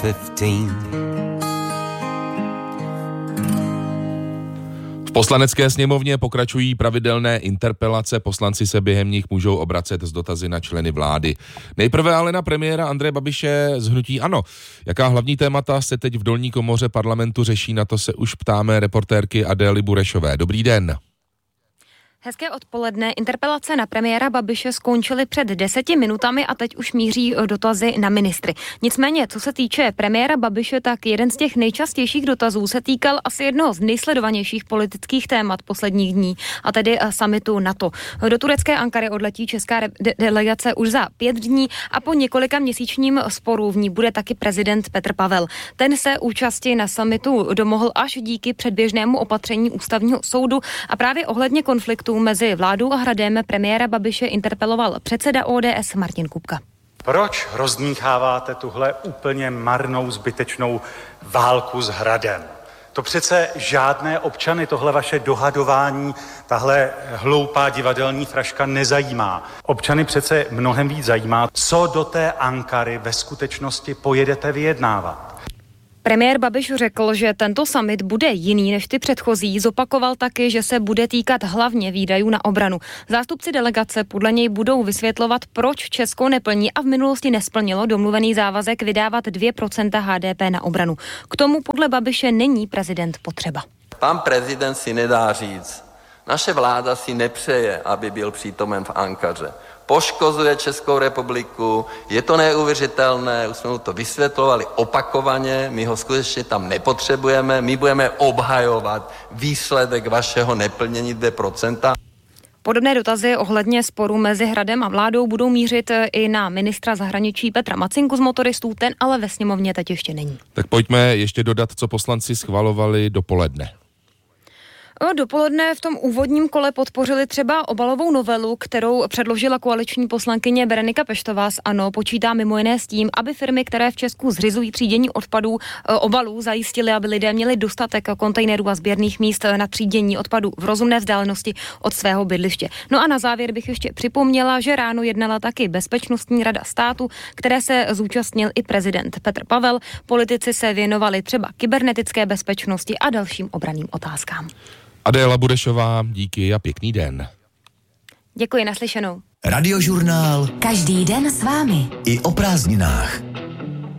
15. V Poslanecké sněmovně pokračují pravidelné interpelace, poslanci se během nich můžou obracet s dotazy na členy vlády. Nejprve ale na premiéra Andreje Babiše z hnutí ANO. Jaká hlavní témata se teď v dolní komoře parlamentu řeší, na to se už ptáme reportérky Adély Burešové. Dobrý den. Hezké odpoledne. Interpelace na premiéra Babiše skončily před 10 minutami a teď už míří dotazy na ministry. Nicméně, co se týče premiéra Babiše, tak jeden z těch nejčastějších dotazů se týkal asi jednoho z nejsledovanějších politických témat posledních dní, a tedy summitu NATO. Do turecké Ankary odletí česká delegace už za 5 dní a po několika měsíčním sporu v ní bude taky prezident Petr Pavel. Ten se účasti na summitu domohl až díky předběžnému opatření ústavního soudu a právě ohledně konfliktu mezi vládou a Hradem premiéra Babiše interpeloval předseda ODS Martin Kupka. Proč rozdmýcháváte tuhle úplně marnou, zbytečnou válku s Hradem? To přece žádné občany, tohle vaše dohadování, tahle hloupá divadelní fraška nezajímá. Občany přece mnohem víc zajímá, co do té Ankary ve skutečnosti pojedete vyjednávat. Premiér Babiš řekl, že tento summit bude jiný než ty předchozí. Zopakoval taky, že se bude týkat hlavně výdajů na obranu. Zástupci delegace podle něj budou vysvětlovat, proč Česko neplní a v minulosti nesplnilo domluvený závazek vydávat 2% HDP na obranu. K tomu podle Babiše není prezident potřeba. Pan prezident si nedá říct, naše vláda si nepřeje, aby byl přítomen v Ankaře. Poškozuje Českou republiku, je to neuvěřitelné, už jsme mu to vysvětlovali opakovaně, my ho skutečně tam nepotřebujeme, my budeme obhajovat výsledek vašeho neplnění 2%. Podobné dotazy ohledně sporu mezi Hradem a vládou budou mířit i na ministra zahraničí Petra Macinku z Motoristů, ten ale ve sněmovně teď ještě není. Tak pojďme ještě dodat, co poslanci schvalovali dopoledne. Dopoledne v tom úvodním kole podpořili třeba obalovou novelu, kterou předložila koaliční poslankyně Berenika Peštová z ANO. Počítá mimo jiné s tím, aby firmy, které v Česku zřizují třídění odpadů, obalů, zajistily, aby lidé měli dostatek kontejnerů a sběrných míst na třídění odpadů v rozumné vzdálenosti od svého bydliště. No a na závěr bych ještě připomněla, že ráno jednala taky Bezpečnostní rada státu, které se zúčastnil i prezident Petr Pavel. Politici se věnovali třeba kybernetické bezpečnosti a dalším obranným otázkám. Adéla Burešová, díky a pěkný den. Děkuji, naslyšenou. Radiožurnál. Každý den s vámi. I o prázdninách.